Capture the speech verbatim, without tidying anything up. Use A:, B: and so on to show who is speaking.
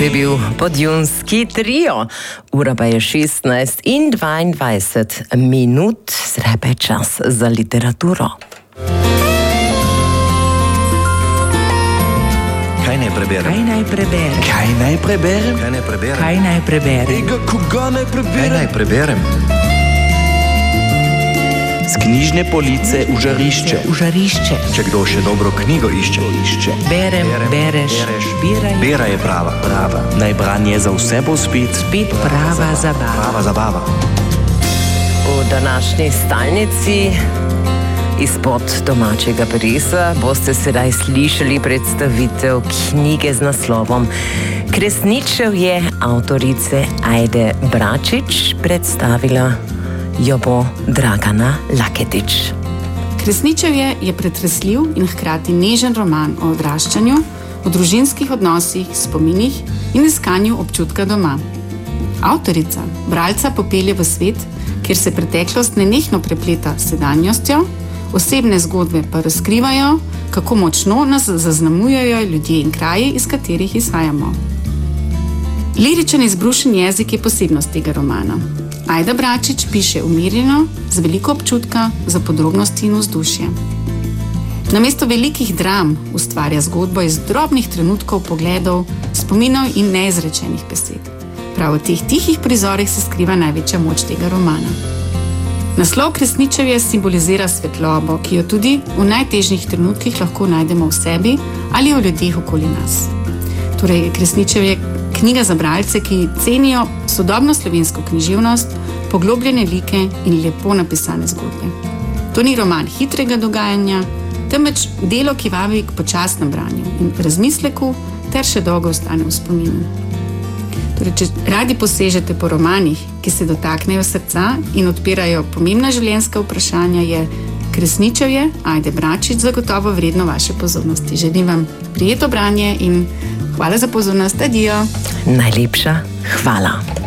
A: je bil Podjunski trio. Ura pa je šestnajst in dvaindvajset minut, zdaj pa je čas za literaturo.
B: Kaj naj preberem?
C: Kaj naj preberem?
B: Kaj naj preberem? Kaj naj preberem?
C: Kaj naj preberem?
B: Ega, koga naj preberem?
D: Kaj naj preberem?
B: Z knjižne police v žarišče.
C: V žarišče.
D: Če kdo še dobro knjigo išče,
B: Išče.
C: Berem,
D: Berem,
C: bereš,
D: bereš.
C: biraj.
D: Bera je prava.
B: Prava. Naj branje za vse bo spet.
C: Spet prava zabava.
D: Prava zabava.
A: V današnji stalnici izpod domačega presa boste sedaj slišali predstavitev knjige z naslovom Kresničev je avtorice Ajde Bračič, predstavila jo bo Dragana Laketič.
E: Kresničev je, je pretresljiv in hkrati nežen roman o odraščanju, o družinskih odnosih, spominih in iskanju občutka doma. Avtorica bralca popelje v svet, kjer se preteklost nenehno prepleta s sedanjostjo, osebne zgodbe pa razkrivajo, kako močno nas zaznamujejo ljudje in kraji, iz katerih izhajamo. Liričen izbrušen jezik je posebnost tega romana. Ajda Bračič piše umirjeno, z veliko občutka za podrobnosti in vzdušje. Namesto velikih dram ustvarja zgodbo iz drobnih trenutkov, pogledov, spominov in neizrečenih besed. Prav v teh tihih prizorih se skriva največja moč tega romana. Naslov Kresničevje simbolizira svetlobo, ki jo tudi v najtežjih trenutkih lahko najdemo v sebi ali v ljudeh okoli nas. Torej, Kresničevje knjiga za bralce, ki cenijo sodobno slovensko književnost, poglobljene like in lepo napisane zgodbe. To ni roman hitrega dogajanja, temveč delo, ki vabi k počasnem branju in razmisleku ter še dolgo ostane v spominu. Torej, če radi posežete po romanih, ki se dotaknejo srca in odpirajo pomembna življenjska vprašanja, je Kresničevje Ajde Bračič zagotovo vredno vaše pozornosti. Želim vam prijetno branje in hvala za pozornost. Adijo.
A: Najlepša hvala.